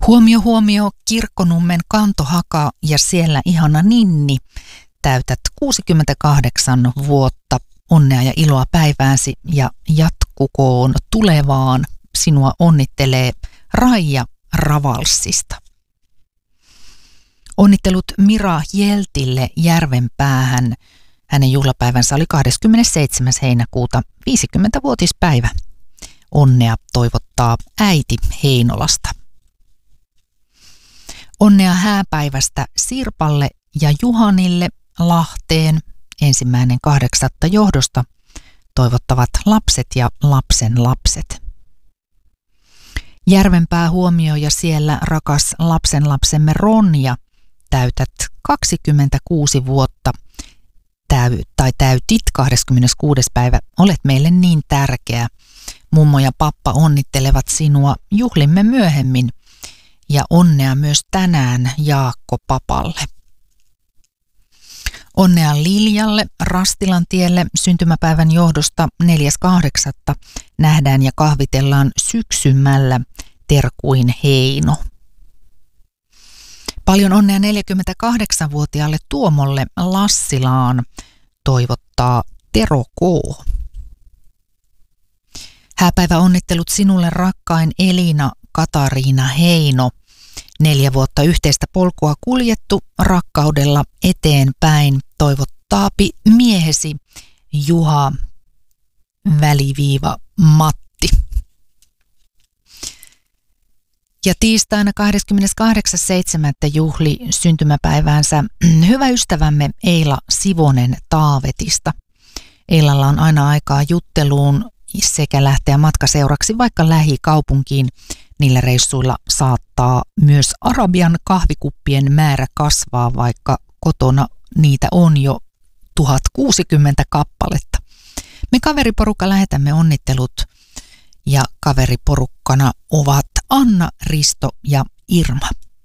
Huomio, huomio, Kirkkonummen Kantohaka ja siellä ihana Ninni. Täytät 68 vuotta. Onnea ja iloa päivääsi ja jatkukoon tulevaan. Sinua onnittelee Raija Ravalsista. Onnittelut Mira Jeltille Järvenpäähän. Hänen juhlapäivänsä oli 27. heinäkuuta, 50-vuotispäivä. Onnea toivottaa äiti Heinolasta. Onnea hääpäivästä Sirpalle ja Juhanille Lahteen 1.8. johdosta toivottavat lapset ja lapsen lapset. Järvenpää huomio ja siellä rakas lapsenlapsemme Ronja, täytät 26 vuotta täytit 26. päivä. Olet meille niin tärkeä. Mummo ja pappa onnittelevat sinua. Juhlimme myöhemmin. Ja onnea myös tänään Jaakko papalle. Onnea Liljalle Rastilantielle syntymäpäivän johdosta 4.8. nähdään ja kahvitellaan syksymällä terkuin Heino. Paljon onnea 48-vuotiaalle Tuomolle Lassilaan toivottaa Tero K. Hääpäivä onnittelut sinulle rakkain Elina Katariina Heino. 4 vuotta yhteistä polkua kuljettu rakkaudella eteenpäin. Toivottaapi miehesi Juha Matti. Ja tiistaina 28.7. juhli syntymäpäiväänsä hyvä ystävämme Eila Sivonen Taavetista. Eilalla on aina aikaa jutteluun sekä lähteä matkaseuraksi vaikka lähikaupunkiin. Niillä reissuilla saattaa myös Arabian kahvikuppien määrä kasvaa, vaikka kotona niitä on jo 1060 kappaletta. Me kaveriporukka lähetämme onnittelut ja kaveriporukkana ovat Anna, Risto ja Irma.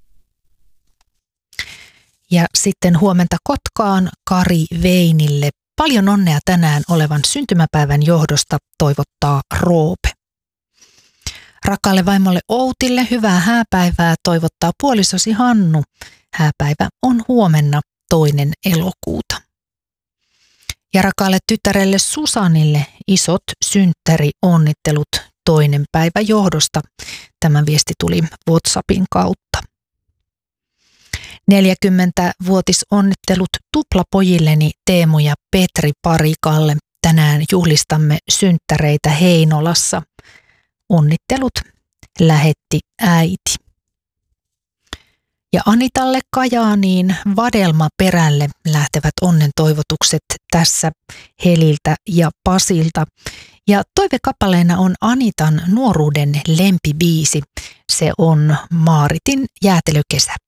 Ja sitten huomenta Kotkaan Kari Veinille. Paljon onnea tänään olevan syntymäpäivän johdosta toivottaa Roope. Rakkaalle vaimolle Outille hyvää hääpäivää toivottaa puolisosi Hannu. Hääpäivä on huomenna 2. elokuuta. Ja rakkaalle tyttärelle Susanille isot synttärionnittelut 2. päivä johdosta. Tämä viesti tuli WhatsAppin kautta. 40-vuotisonnittelut tuplapojilleni Teemu ja Petri Parikalle. Tänään juhlistamme synttäreitä Heinolassa. Onnittelut lähetti äiti. Ja Anitalle Kajaaniin Vadelma-perälle lähtevät onnen toivotukset tässä Heliltä ja Pasilta. Ja toivekappaleena on Anitan nuoruuden lempibiisi. Se on Maaritin Jäätelökesä.